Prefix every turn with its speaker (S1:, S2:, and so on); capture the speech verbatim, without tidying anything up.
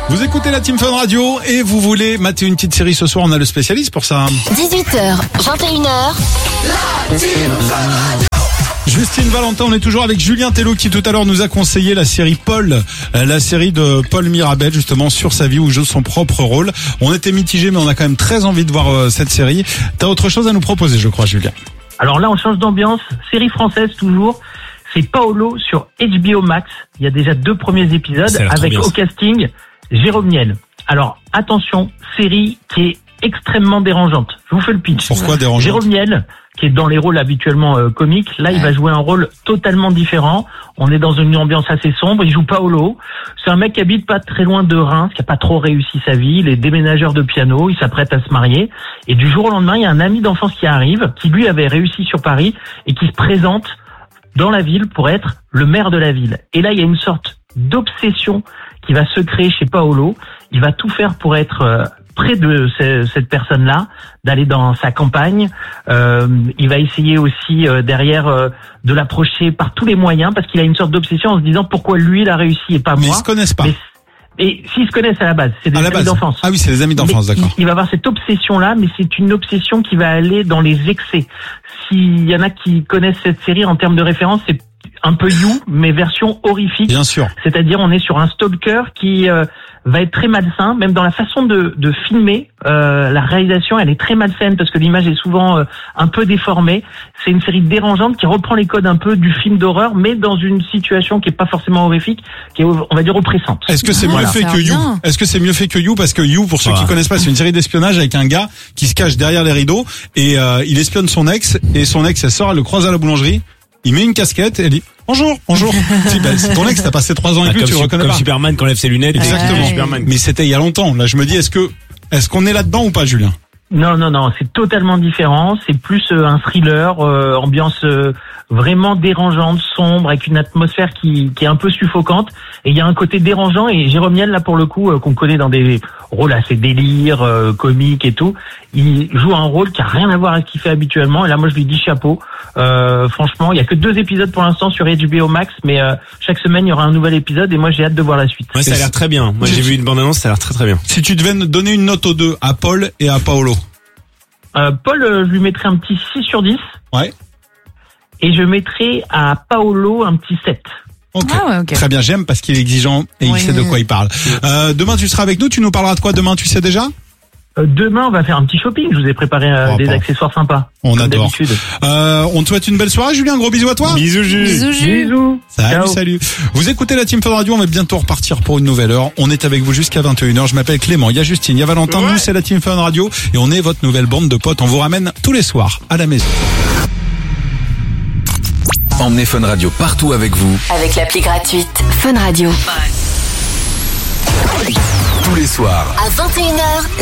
S1: Vous écoutez la Team Fun Radio et vous voulez mater une petite série ce soir, on a le spécialiste pour ça.
S2: dix-huit heures, vingt et une heures.
S1: Justine Valentin, on est toujours avec Julien Tello qui tout à l'heure nous a conseillé la série Paul, la série de Paul Mirabel justement sur sa vie où il joue son propre rôle. On était mitigés mais on a quand même très envie de voir euh, cette série. T'as autre chose à nous proposer je crois Julien?
S3: Alors là on change d'ambiance, série française toujours. C'est Paolo sur H B O Max. Il y a déjà deux premiers épisodes avec au casting Jérôme Niel. Alors attention, série qui est extrêmement dérangeante. Je vous fais le pitch.
S1: Pourquoi dérangeante?
S3: Jérôme Niel, qui est dans les rôles habituellement euh, comiques, là il va jouer un rôle totalement différent. On est dans une ambiance assez sombre. Il joue Paolo. C'est un mec qui habite pas très loin de Reims, qui a pas trop réussi sa vie. Il est déménageur de piano. Il s'apprête à se marier. Et du jour au lendemain, il y a un ami d'enfance qui arrive, qui lui avait réussi sur Paris et qui se présente dans la ville pour être le maire de la ville. Et là, il y a une sorte d'obsession qui va se créer chez Paolo. Il va tout faire pour être euh, près de ce, cette personne-là, d'aller dans sa campagne. Euh, il va essayer aussi euh, derrière euh, de l'approcher par tous les moyens parce qu'il a une sorte d'obsession en se disant pourquoi lui il a réussi et pas moi.
S1: Mais ils se connaissent pas.
S3: Mais, et s'ils se connaissent à la base, c'est des amis d'enfance.
S1: Ah oui, c'est des amis d'enfance,
S3: mais
S1: d'accord.
S3: Il, il va avoir cette obsession-là, mais c'est une obsession qui va aller dans les excès. S'il y en a qui connaissent cette série en termes de référence, c'est un peu You, mais version horrifique.
S1: Bien sûr.
S3: C'est-à-dire, on est sur un stalker qui euh, va être très malsain, même dans la façon de, de filmer. Euh, la réalisation, elle est très malsaine parce que l'image est souvent euh, un peu déformée. C'est une série dérangeante qui reprend les codes un peu du film d'horreur, mais dans une situation qui est pas forcément horrifique, qui est, on va dire, oppressante.
S1: Est-ce que c'est
S2: Ah,
S1: mieux fait que You?
S2: bien.
S1: Est-ce que c'est mieux fait que You? Parce que You, pour ceux
S4: Ah.
S1: qui connaissent pas, c'est une série d'espionnage avec un gars qui se cache derrière les rideaux et euh, il espionne son ex et son ex, elle sort, elle le croise à la boulangerie. Il met une casquette et elle dit bonjour, bonjour. Si, ben, c'est ton ex, t'as passé trois ans avec
S4: Ah,
S1: lui,
S4: comme
S1: tu le
S4: su-
S1: reconnais
S4: comme
S1: pas.
S4: Superman qui enlève ses lunettes.
S1: Exactement.
S2: Ouais.
S4: Superman.
S1: Mais c'était il y a longtemps. Là, je me dis, est-ce que, est-ce qu'on est là-dedans ou pas, Julien?
S3: Non, non, non, c'est totalement différent. C'est plus euh, un thriller, euh, ambiance euh, vraiment dérangeante, sombre, avec une atmosphère qui, qui est un peu suffocante. Et il y a un côté dérangeant. Et Jérôme Niel, là, pour le coup, euh, qu'on connaît dans des rôles assez délire, euh, comiques et tout, il joue un rôle qui a rien à voir avec ce qu'il fait habituellement. Et là, moi, je lui dis chapeau. Euh, franchement, il y a que deux épisodes pour l'instant sur H B O Max, mais euh, chaque semaine, il y aura un nouvel épisode. Et moi, j'ai hâte de voir la suite.
S4: Ouais, ça a l'air très bien. Moi, j'ai vu une bande-annonce, ça a l'air très très bien.
S1: Si tu devais donner une note aux deux, à Paul et à Paolo.
S3: Euh, Paul, euh, je lui mettrai un petit six sur dix.
S1: Ouais.
S3: Et je mettrai à Paolo un petit sept.
S1: Ok.
S2: Ah ouais, ok.
S1: Très bien, j'aime parce qu'il est exigeant et il
S2: Oui.
S1: sait de quoi il parle. Euh, demain, tu seras avec nous, tu nous parleras de quoi demain, tu sais déjà?
S3: Euh, demain, on va faire un petit shopping. Je vous ai préparé euh,
S1: Oh,
S3: des
S1: bon.
S3: accessoires sympas.
S1: On
S3: comme
S1: adore.
S3: d'habitude.
S1: Euh, on te souhaite une belle soirée, Julien, gros bisous à toi.
S4: Bisous, Jules.
S2: Bisous, Jules.
S3: Bisous.
S1: Salut,
S3: Ciao.
S1: salut. Vous écoutez la Team Fun Radio, on va bientôt repartir pour une nouvelle heure. On est avec vous jusqu'à vingt et une heures. Je m'appelle Clément, il y a Justine, il y a Valentin,
S4: Ouais.
S1: nous c'est la Team Fun Radio et on est votre nouvelle bande de potes. On vous ramène tous les soirs à la maison.
S5: Emmenez Fun Radio partout avec vous,
S2: Avec l'appli gratuite Fun Radio.
S5: tous les soirs.
S2: À vingt et une heures.